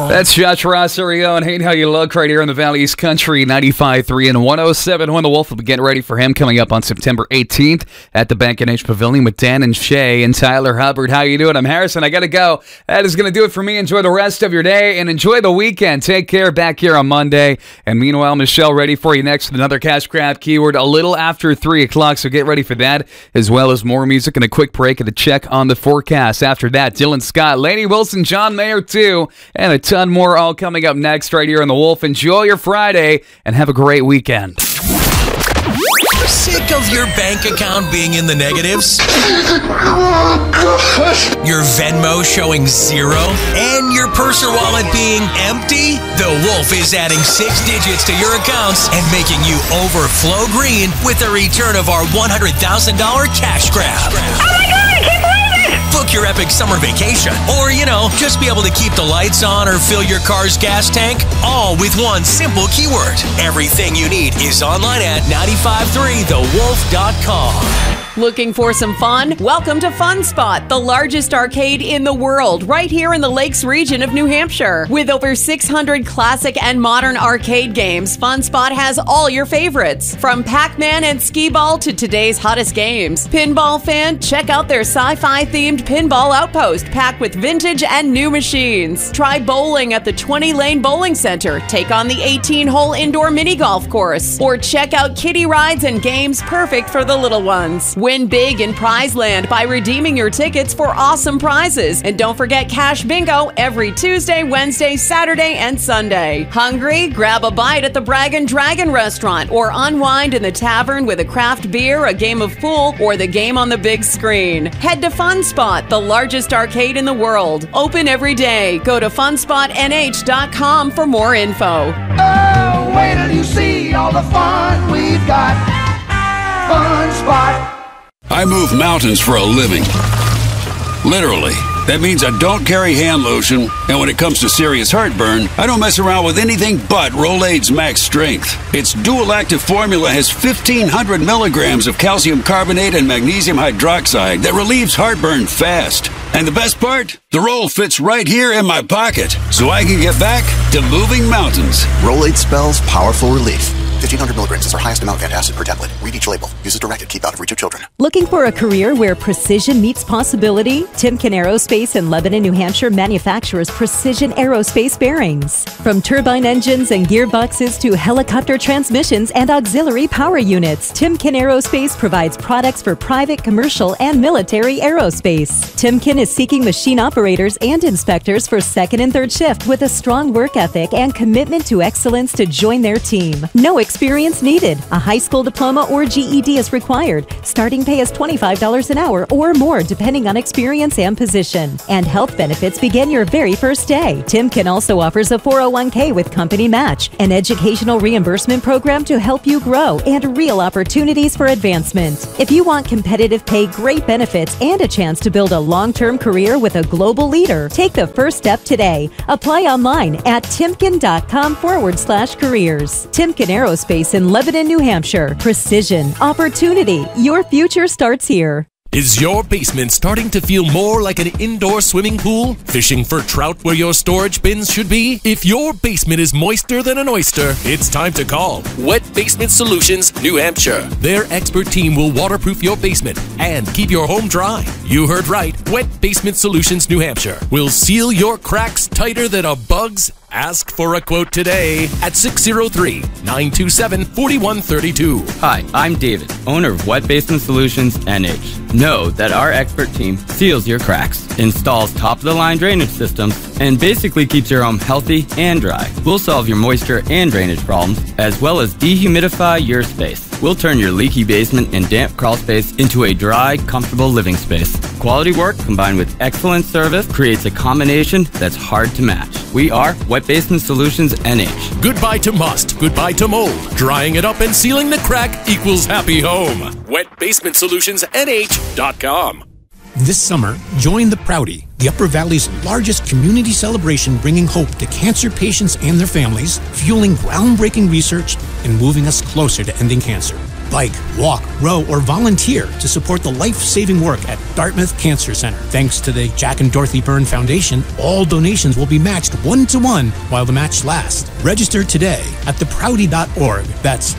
That's Josh Rosario and Hate How You Look right here in the Valley East Country, 95.3 and 107. The Wolf will be getting ready for him coming up on September 18th at the Bank & H Pavilion with Dan and Shay and Tyler Hubbard. How you doing? I'm Harrison. I got to go. That is going to do it for me. Enjoy the rest of your day and enjoy the weekend. Take care. Back here on Monday. And meanwhile, Michelle ready for you next with another Cash Grab keyword a little after 3 o'clock. So get ready for that, as well as more music and a quick break and a check on the forecast. After that, Dylan Scott, Lainey Wilson, John Mayer too, and a ton more all coming up next right here on The Wolf. Enjoy your Friday and have a great weekend. Sick of your bank account being in the negatives? Your Venmo showing 0? And your purse or wallet being empty? The Wolf is adding 6 digits to your accounts and making you overflow green with the return of our $100,000 cash grab. Oh my God, I can't believe it! Book your epic summer vacation. Or, just be able to keep the lights on or fill your car's gas tank. All with one simple keyword. Everything you need is online at 953thewolf.com. Looking for some fun? Welcome to Fun Spot, the largest arcade in the world, right here in the Lakes region of New Hampshire. With over 600 classic and modern arcade games, Fun Spot has all your favorites. From Pac-Man and Skee-Ball to today's hottest games. Pinball fan, check out their sci-fi themed pinball outpost packed with vintage and new machines. Try bowling at the 20-lane bowling center. Take on the 18-hole indoor mini golf course. Or check out kiddie rides and games perfect for the little ones. Win big in Prizeland by redeeming your tickets for awesome prizes. And don't forget Cash Bingo every Tuesday, Wednesday, Saturday, and Sunday. Hungry? Grab a bite at the Bragg & Dragon restaurant or unwind in the tavern with a craft beer, a game of pool, or the game on the big screen. Head to Fun Spot, the largest arcade in the world. Open every day. Go to funspotnh.com for more info. Oh, wait till you see all the fun we've got. Fun Spot. I move mountains for a living. Literally. That means I don't carry hand lotion, and when it comes to serious heartburn, I don't mess around with anything but Rolaids Max Strength. Its dual-active formula has 1,500 milligrams of calcium carbonate and magnesium hydroxide that relieves heartburn fast. And the best part? The roll fits right here in my pocket, so I can get back to moving mountains. Rolaids spells powerful relief. 1,500 milligrams is our highest amount of antacid per tablet. Read each label. Use as directed. Keep out of reach of children. Looking for a career where precision meets possibility? Timken Aerospace in Lebanon, New Hampshire manufactures precision aerospace bearings. From turbine engines and gearboxes to helicopter transmissions and auxiliary power units, Timken Aerospace provides products for private, commercial, and military aerospace. Timken is seeking machine operators and inspectors for second and third shift with a strong work ethic and commitment to excellence to join their team. No experience needed. A high school diploma or GED is required. Starting pay is $25 an hour or more depending on experience and position. And health benefits begin your very first day. Timken also offers a 401k with company match, an educational reimbursement program to help you grow, and real opportunities for advancement. If you want competitive pay, great benefits, and a chance to build a long-term career with a global leader, take the first step today. Apply online at timken.com/careers. Timken Aerospace in Lebanon, New Hampshire. Precision, opportunity. Your future starts here. Is your basement starting to feel more like an indoor swimming pool? Fishing for trout where your storage bins should be? If your basement is moister than an oyster, it's time to call Wet Basement Solutions, New Hampshire. Their expert team will waterproof your basement and keep your home dry. You heard right. Wet Basement Solutions, New Hampshire will seal your cracks tighter than a bug's. Ask for a quote today at 603-927-4132. Hi, I'm David, owner of Wet Basement Solutions NH. Know that our expert team seals your cracks, installs top-of-the-line drainage systems, and basically keeps your home healthy and dry. We'll solve your moisture and drainage problems, as well as dehumidify your space. We'll turn your leaky basement and damp crawl space into a dry, comfortable living space. Quality work combined with excellent service creates a combination that's hard to match. We are Wet Basement Solutions NH. Goodbye to must, goodbye to mold. Drying it up and sealing the crack equals happy home. WetBasementSolutionsNH.com. This summer, join the Proudy, the Upper Valley's largest community celebration bringing hope to cancer patients and their families, fueling groundbreaking research, and moving us closer to ending cancer. bike, walk, row, or volunteer to support the life-saving work at Dartmouth Cancer Center. Thanks to the Jack and Dorothy Byrne Foundation, all donations will be matched 1-to-1 while the match lasts. Register today at theprouty.org. That's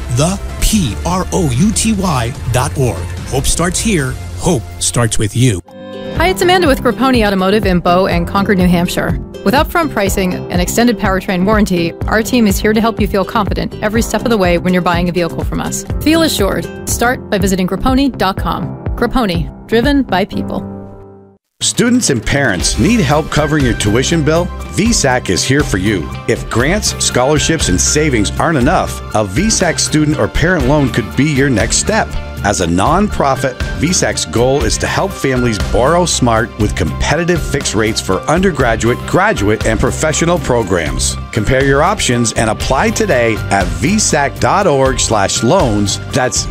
theprouty.org. Hope starts here. Hope starts with you. Hi, it's Amanda with Grapponi Automotive in Bow and Concord, New Hampshire. With upfront pricing and extended powertrain warranty, our team is here to help you feel confident every step of the way when you're buying a vehicle from us. Feel assured. Start by visiting Grapponi.com. Grapponi, driven by people. Students and parents need help covering your tuition bill? VSAC is here for you. If grants, scholarships, and savings aren't enough, a VSAC student or parent loan could be your next step. As a nonprofit, VSAC's goal is to help families borrow smart with competitive fixed rates for undergraduate, graduate, and professional programs. Compare your options and apply today at vsac.org/loans. That's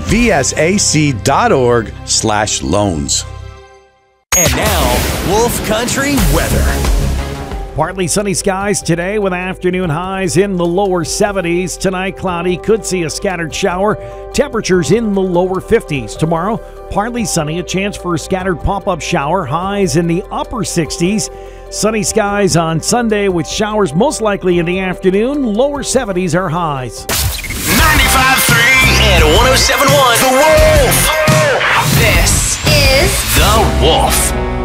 vsac.org/loans. And now, Wolf Country weather. Partly sunny skies today with afternoon highs in the lower 70s. Tonight, cloudy, could see a scattered shower. Temperatures in the lower 50s. Tomorrow, partly sunny, a chance for a scattered pop-up shower. Highs in the upper 60s. Sunny skies on Sunday with showers most likely in the afternoon. Lower 70s are highs. 95.3 and 107.1 The Wolf. This is The Wolf.